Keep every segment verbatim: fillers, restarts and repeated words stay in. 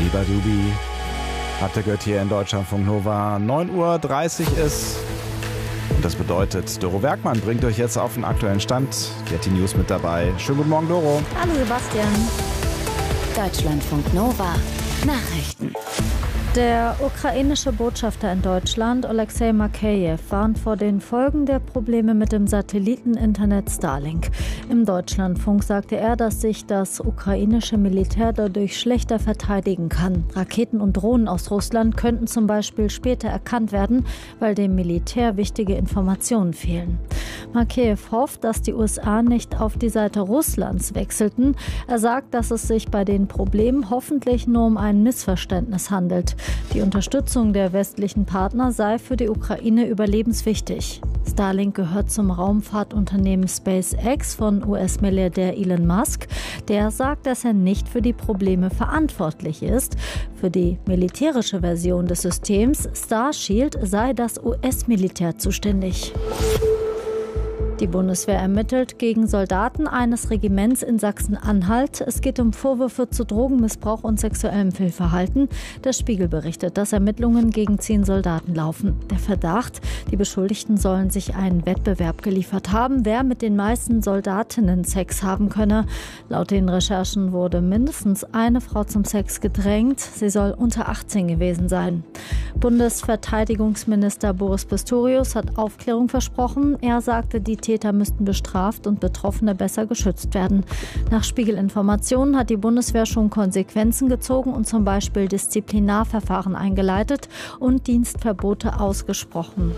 Lieber Dubi, habt ihr gehört hier in Deutschlandfunk Nova. neun Uhr dreißig ist. Und das bedeutet, Doro Werkmann bringt euch jetzt auf den aktuellen Stand. Die hat die News mit dabei. Schönen guten Morgen, Doro. Hallo Sebastian. Deutschlandfunk Nova Nachrichten. Der ukrainische Botschafter in Deutschland, Oleksiy Makeyev, warnt vor den Folgen der Probleme mit dem Satelliteninternet Starlink. Im Deutschlandfunk sagte er, dass sich das ukrainische Militär dadurch schlechter verteidigen kann. Raketen und Drohnen aus Russland könnten zum Beispiel später erkannt werden, weil dem Militär wichtige Informationen fehlen. Makeyev hofft, dass die U S A nicht auf die Seite Russlands wechselten. Er sagt, dass es sich bei den Problemen hoffentlich nur um ein Missverständnis handelt. Die Unterstützung der westlichen Partner sei für die Ukraine überlebenswichtig. Starlink gehört zum Raumfahrtunternehmen SpaceX von U S-Milliardär Elon Musk. Der sagt, dass er nicht für die Probleme verantwortlich ist. Für die militärische Version des Systems Starshield sei das U S-Militär zuständig. Die Bundeswehr ermittelt gegen Soldaten eines Regiments in Sachsen-Anhalt. Es geht um Vorwürfe zu Drogenmissbrauch und sexuellem Fehlverhalten. Der Spiegel berichtet, dass Ermittlungen gegen zehn Soldaten laufen. Der Verdacht, die Beschuldigten sollen sich einen Wettbewerb geliefert haben, wer mit den meisten Soldatinnen Sex haben könne. Laut den Recherchen wurde mindestens eine Frau zum Sex gedrängt. Sie soll unter achtzehn gewesen sein. Bundesverteidigungsminister Boris Pistorius hat Aufklärung versprochen. Er sagte, die Täter müssten bestraft und Betroffene besser geschützt werden. Nach Spiegelinformationen hat die Bundeswehr schon Konsequenzen gezogen und zum Beispiel Disziplinarverfahren eingeleitet und Dienstverbote ausgesprochen.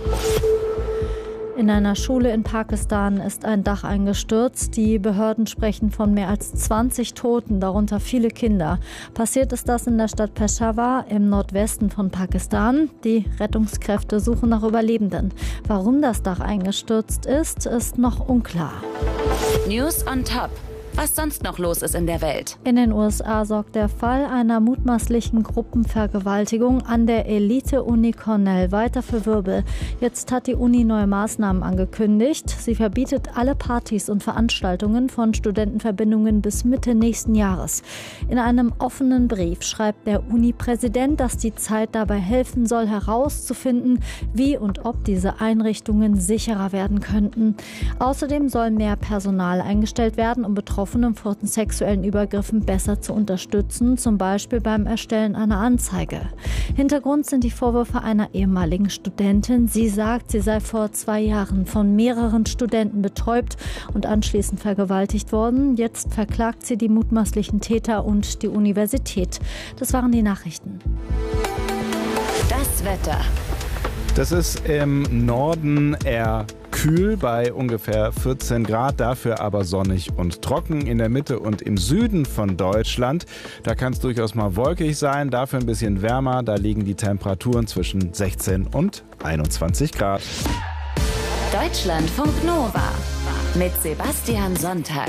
In einer Schule in Pakistan ist ein Dach eingestürzt. Die Behörden sprechen von mehr als zwanzig Toten, darunter viele Kinder. Passiert ist das in der Stadt Peshawar im Nordwesten von Pakistan. Die Rettungskräfte suchen nach Überlebenden. Warum das Dach eingestürzt ist, ist noch unklar. News on Top. Was sonst noch los ist in der Welt. In den U S A sorgt der Fall einer mutmaßlichen Gruppenvergewaltigung an der Elite-Uni Cornell weiter für Wirbel. Jetzt hat die Uni neue Maßnahmen angekündigt. Sie verbietet alle Partys und Veranstaltungen von Studentenverbindungen bis Mitte nächsten Jahres. In einem offenen Brief schreibt der Uni-Präsident, dass die Zeit dabei helfen soll, herauszufinden, wie und ob diese Einrichtungen sicherer werden könnten. Außerdem soll mehr Personal eingestellt werden, um Betroffene vor sexuellen Übergriffen besser zu unterstützen, zum Beispiel beim Erstellen einer Anzeige. Hintergrund sind die Vorwürfe einer ehemaligen Studentin. Sie sagt, sie sei vor zwei Jahren von mehreren Studenten betäubt und anschließend vergewaltigt worden. Jetzt verklagt sie die mutmaßlichen Täter und die Universität. Das waren die Nachrichten. Das Wetter. Das ist im Norden eher kühl bei ungefähr vierzehn Grad, dafür aber sonnig und trocken. In der Mitte und im Süden von Deutschland, da kann es durchaus mal wolkig sein, dafür ein bisschen wärmer. Da liegen die Temperaturen zwischen sechzehn und einundzwanzig Grad. Deutschlandfunk Nova mit Sebastian Sonntag.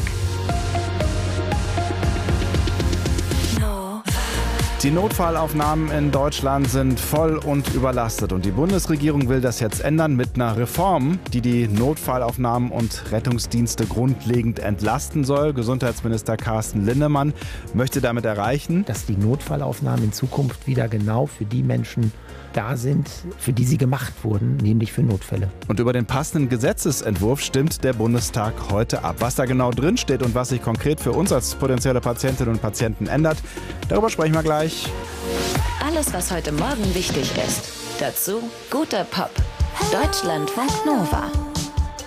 Die Notfallaufnahmen in Deutschland sind voll und überlastet und die Bundesregierung will das jetzt ändern mit einer Reform, die die Notfallaufnahmen und Rettungsdienste grundlegend entlasten soll. Gesundheitsminister Carsten Linnemann möchte damit erreichen, dass die Notfallaufnahmen in Zukunft wieder genau für die Menschen da sind, für die sie gemacht wurden, nämlich für Notfälle. Und über den passenden Gesetzesentwurf stimmt der Bundestag heute ab. Was da genau drin steht und was sich konkret für uns als potenzielle Patientinnen und Patienten ändert, darüber sprechen wir gleich. Alles, was heute Morgen wichtig ist. Dazu guter Pop. Deutschlandfunk Nova.